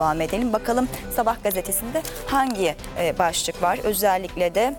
devam edelim. Bakalım Sabah gazetesinde hangi başlık var? Özellikle de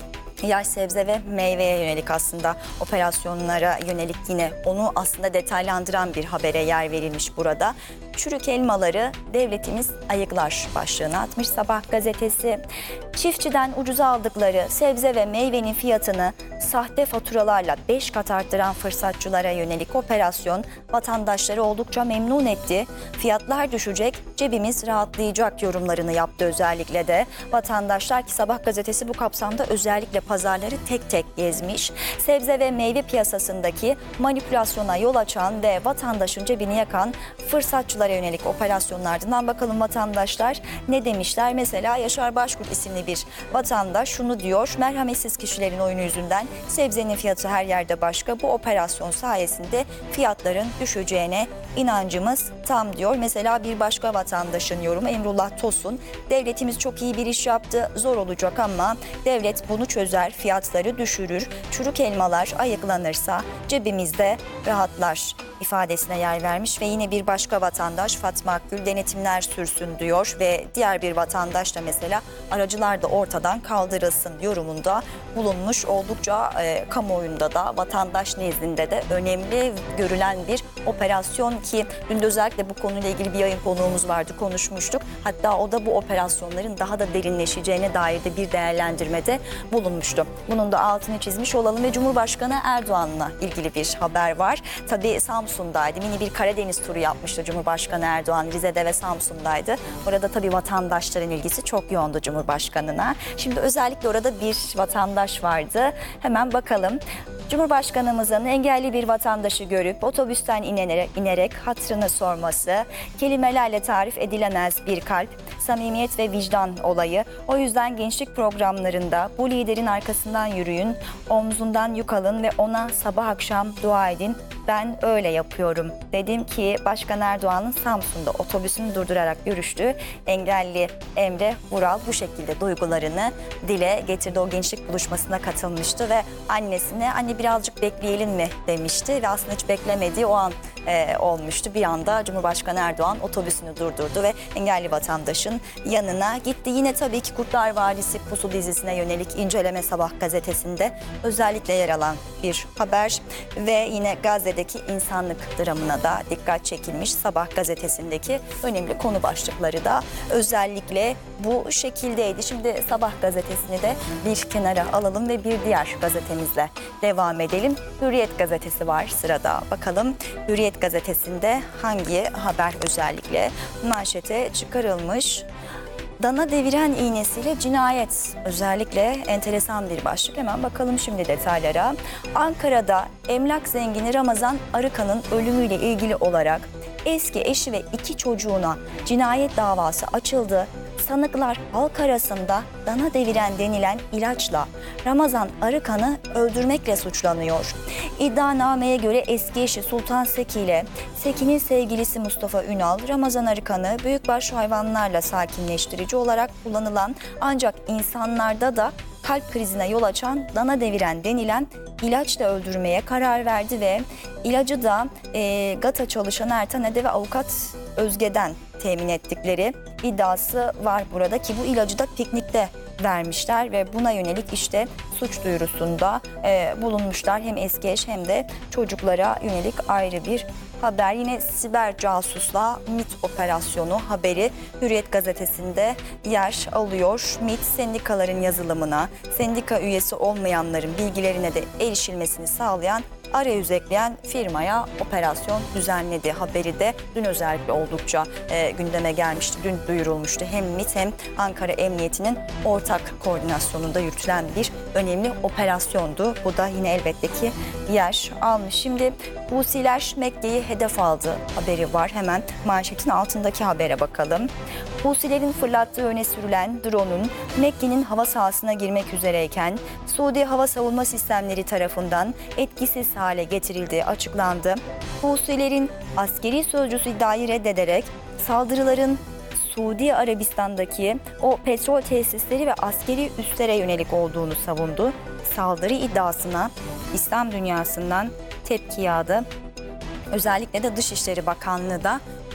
yaş sebze ve meyveye yönelik aslında operasyonlara yönelik yine onu aslında detaylandıran bir habere yer verilmiş burada. Çürük elmaları devletimiz ayıklar başlığını atmış Sabah gazetesi. Çiftçiden ucuza aldıkları sebze ve meyvenin fiyatını sahte faturalarla 5 kat arttıran fırsatçılara yönelik operasyon vatandaşları oldukça memnun etti. Fiyatlar düşecek, cebimiz rahatlayacak yorumlarını yaptı özellikle de. Vatandaşlar ki Sabah gazetesi bu kapsamda özellikle pazarları tek tek gezmiş. Sebze ve meyve piyasasındaki manipülasyona yol açan ve vatandaşın cebini yakan fırsatçılara yönelik operasyonlardan bakalım vatandaşlar ne demişler? Mesela Yaşar Başkurt isimli bir vatandaş şunu diyor: merhametsiz kişilerin oyunu yüzünden sebzenin fiyatı her yerde başka. Bu operasyon sayesinde fiyatların düşeceğine inancımız tam diyor. Mesela bir başka vatandaşın yorumu Emrullah Tosun: devletimiz çok iyi bir iş yaptı, zor olacak ama devlet bunu çözer, fiyatları düşürür. Çürük elmalar ayıklanırsa cebimizde rahatlar ifadesine yer vermiş ve yine bir başka vatandaş Fatma Akgül denetimler sürsün diyor ve diğer bir vatandaş da mesela aracılar da ortadan kaldırılsın yorumunda bulunmuş. Oldukça kamuoyunda da vatandaş nezdinde de önemli görülen bir operasyon ki dün de özellikle bu konuyla ilgili bir yayın konuğumuz vardı, konuşmuştuk. Hatta o da bu operasyonların daha da derinleşeceğine dair de bir değerlendirmede bulunmuştu. Bunun da altını çizmiş olalım ve Cumhurbaşkanı Erdoğan'la ilgili bir haber var. Tabii Samsun'daydı. Mini bir Karadeniz turu yapmıştı Cumhurbaşkanı Erdoğan. Rize'de ve Samsun'daydı. Orada tabii vatandaşların ilgisi çok yoğundu Cumhurbaşkanı'na. Şimdi özellikle orada bir vatandaş vardı. Hemen bakalım. Cumhurbaşkanımızın engelli bir vatandaşı görüp otobüsten inerek hatırını sorması, kelimelerle tarif edilemez bir kalp, samimiyet ve vicdan olayı. O yüzden gençlik programlarında bu liderin arkasından yürüyün, omzundan yük alın ve ona sabah akşam dua edin. Ben öyle yapıyorum dedim ki Başkan Erdoğan'ın Samsun'da otobüsünü durdurarak görüştüğü engelli Emre Vural bu şekilde duygularını dile getirdi. O gençlik buluşmasına katılmıştı ve annesine "anne birazcık bekleyelim mi?" demişti ve aslında hiç beklemediği o an olmuştu. Bir anda Cumhurbaşkanı Erdoğan otobüsünü durdurdu ve engelli vatandaşın yanına gitti. Yine tabii ki Kurtlar Vadisi Pusu dizisine yönelik inceleme Sabah gazetesinde özellikle yer alan bir haber ve yine Gazze'deki insanlık dramına da dikkat çekilmiş. Sabah gazetesindeki önemli konu başlıkları da özellikle bu şekildeydi. Şimdi Sabah gazetesini de bir kenara alalım ve bir diğer gazetemizle devam edelim. Hürriyet gazetesi var sırada. Bakalım Hürriyet gazetesinde hangi haber özellikle manşete çıkarılmış? Dana deviren iğnesiyle cinayet. Özellikle enteresan bir başlık. Hemen bakalım şimdi detaylara. Ankara'da emlak zengini Ramazan Arıkan'ın ölümüyle ilgili olarak eski eşi ve 2 çocuğuna cinayet davası açıldı. Sanıklar halk arasında dana deviren denilen ilaçla Ramazan Arıkan'ı öldürmekle suçlanıyor. İddianameye göre eski eşi Sultan Seki ile Seki'nin sevgilisi Mustafa Ünal, Ramazan Arıkan'ı büyükbaş hayvanlarla sakinleştirici olarak kullanılan ancak insanlarda da kalp krizine yol açan dana deviren denilen ilaçla öldürmeye karar verdi ve ilacı da GATA çalışan Ertan Ede ve avukat Özge'den temin ettikleri iddiası var burada ki bu ilacı da piknikte vermişler ve buna yönelik işte suç duyurusunda bulunmuşlar. Hem eski eş hem de çocuklara yönelik ayrı bir haber. Yine siber casusla MİT operasyonu haberi Hürriyet gazetesinde yer alıyor. MİT sendikaların yazılımına, sendika üyesi olmayanların bilgilerine de erişilmesini sağlayan arayüz ekleyen firmaya operasyon düzenledi. Haberi de dün özellikle oldukça gündeme gelmişti. Dün duyurulmuştu. Hem MİT hem Ankara Emniyeti'nin ortak koordinasyonunda yürütülen bir önemli operasyondu. Bu da yine elbette ki yer almış. Şimdi Husiler Mekke'yi hedef aldı haberi var. Hemen manşetin altındaki habere bakalım. Husilerin fırlattığı öne sürülen drone'un Mekke'nin hava sahasına girmek üzereyken Suudi Hava Savunma Sistemleri tarafından etkisiz hale getirildiği açıklandı. Husilerin askeri sözcüsü iddiayı reddederek saldırıların Suudi Arabistan'daki o petrol tesisleri ve askeri üslere yönelik olduğunu savundu. Saldırı iddiasına İslam dünyasından tepki yağdı. Özellikle de Dışişleri Bakanlığı da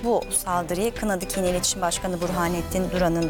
bu saldırıyı kınadı ki İletişim Başkanı Burhanettin Duran'ın